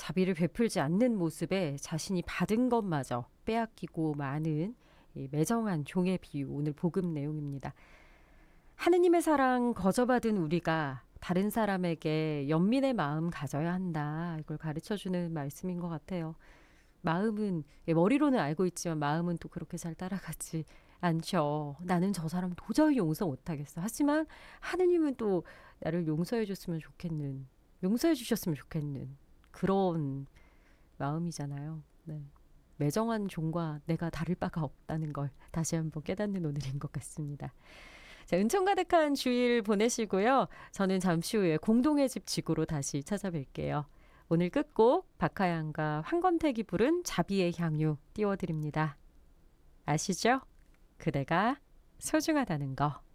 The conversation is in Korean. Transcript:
자비를 베풀지 않는 모습에 자신이 받은 것마저 빼앗기고 마는 이 매정한 종의 비유, 오늘 복음 내용입니다. 하느님의 사랑 거저받은 우리가 다른 사람에게 연민의 마음 가져야 한다. 이걸 가르쳐주는 말씀인 것 같아요. 마음은, 머리로는 알고 있지만 마음은 또 그렇게 잘 따라가지 않죠. 나는 저 사람 도저히 용서 못하겠어. 하지만 하느님은 또 나를 용서해 줬으면 좋겠는, 용서해 주셨으면 좋겠는 그런 마음이잖아요. 네. 매정한 종과 내가 다를 바가 없다는 걸 다시 한번 깨닫는 오늘인 것 같습니다. 자, 은총 가득한 주일 보내시고요. 저는 잠시 후에 공동의 집 지구로 다시 찾아뵐게요. 오늘 끝곡 박하양과 황건택이 부른 자비의 향유 띄워드립니다. 아시죠? 그대가 소중하다는 거.